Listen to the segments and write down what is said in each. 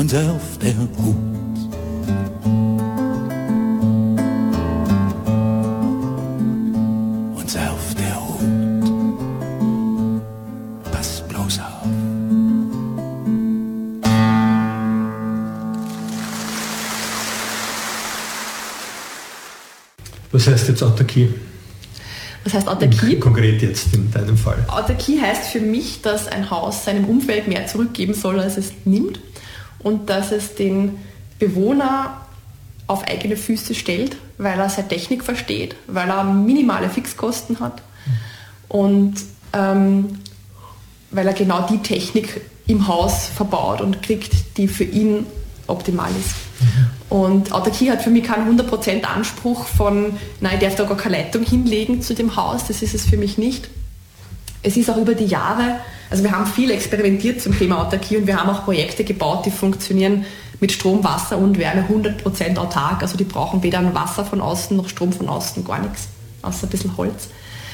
und sei auf der Hut. Und sei auf der Hut. Pass bloß auf. Was heißt jetzt Autarkie? Was heißt Autarkie? Konkret jetzt in deinem Fall. Autarkie heißt für mich, dass ein Haus seinem Umfeld mehr zurückgeben soll, als es nimmt, und dass es den Bewohner auf eigene Füße stellt, weil er seine Technik versteht, weil er minimale Fixkosten hat und weil er genau die Technik im Haus verbaut und kriegt, die für ihn optimal ist. Und Autarkie hat für mich keinen 100% Anspruch von, nein, ich darf da gar keine Leitung hinlegen zu dem Haus, das ist es für mich nicht. Es ist auch über die Jahre, also wir haben viel experimentiert zum Thema Autarkie und wir haben auch Projekte gebaut, die funktionieren mit Strom, Wasser und Wärme 100% autark, also die brauchen weder ein Wasser von außen noch Strom von außen, gar nichts, außer ein bisschen Holz.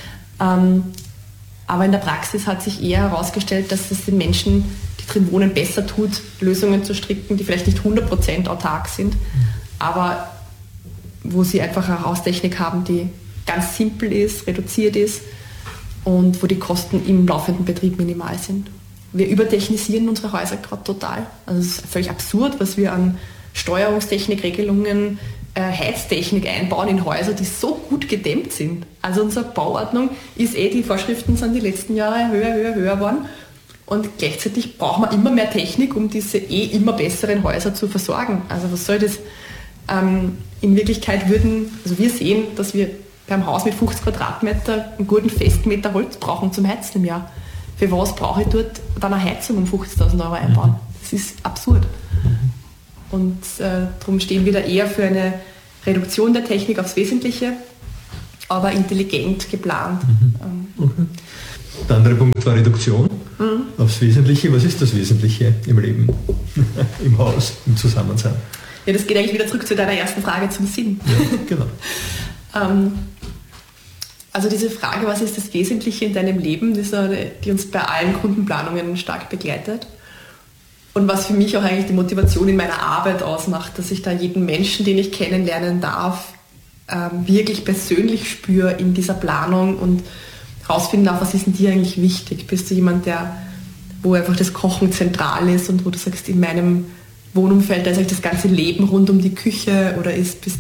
Aber in der Praxis hat sich eher herausgestellt, dass es den Menschen, die drin wohnen, besser tut, Lösungen zu stricken, die vielleicht nicht 100% autark sind, aber wo sie einfach eine Haustechnik haben, die ganz simpel ist, reduziert ist und wo die Kosten im laufenden Betrieb minimal sind. Wir übertechnisieren unsere Häuser gerade total. Also es ist völlig absurd, was wir an Steuerungstechnik, Regelungen, Heiztechnik einbauen in Häuser, die so gut gedämmt sind. Also unsere Bauordnung ist die Vorschriften sind die letzten Jahre höher geworden. Und gleichzeitig braucht man immer mehr Technik, um diese immer besseren Häuser zu versorgen. Also was soll das? In Wirklichkeit also wir sehen, dass wir beim Haus mit 50 Quadratmeter einen guten Festmeter Holz brauchen zum Heizen im Jahr. Für was brauche ich dort dann eine Heizung um 50.000 Euro einbauen? Das ist absurd. Und darum stehen wir da eher für eine Reduktion der Technik aufs Wesentliche, aber intelligent geplant. Okay. Der andere Punkt war Reduktion aufs Wesentliche. Was ist das Wesentliche im Leben, im Haus, im Zusammensein? Ja, das geht eigentlich wieder zurück zu deiner ersten Frage zum Sinn. Ja, genau. Also diese Frage, was ist das Wesentliche in deinem Leben, die uns bei allen Kundenplanungen stark begleitet. Und was für mich auch eigentlich die Motivation in meiner Arbeit ausmacht, dass ich da jeden Menschen, den ich kennenlernen darf, wirklich persönlich spüre in dieser Planung und herausfinden darf, was ist denn dir eigentlich wichtig? Bist du jemand, wo einfach das Kochen zentral ist und wo du sagst, in meinem Wohnumfeld, da ist eigentlich das ganze Leben rund um die Küche, oder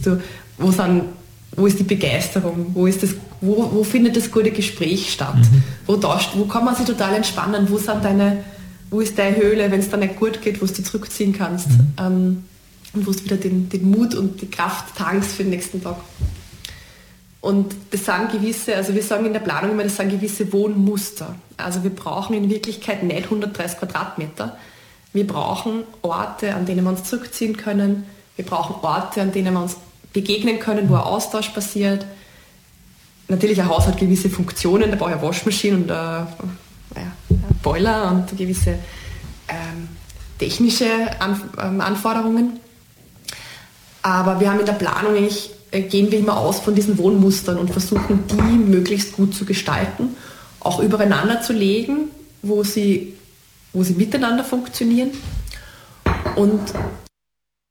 wo ist die Begeisterung? Wo findet das gute Gespräch statt? Wo kann man sich total entspannen? Wo ist deine Höhle, wenn es dann nicht gut geht, wo du zurückziehen kannst? Und wo du wieder den Mut und die Kraft tankst für den nächsten Tag. Und das sind wir sagen in der Planung immer, das sind gewisse Wohnmuster. Also wir brauchen in Wirklichkeit nicht 130 Quadratmeter. Wir brauchen Orte, an denen wir uns zurückziehen können. Wir brauchen Orte, an denen wir uns begegnen können, wo ein Austausch passiert. Natürlich, ein Haus hat gewisse Funktionen, da brauche ich eine Waschmaschine und ein Boiler und gewisse technische Anforderungen. Aber wir haben in der Planung gehen wir immer aus von diesen Wohnmustern und versuchen, die möglichst gut zu gestalten, auch übereinander zu legen, wo sie miteinander funktionieren. Und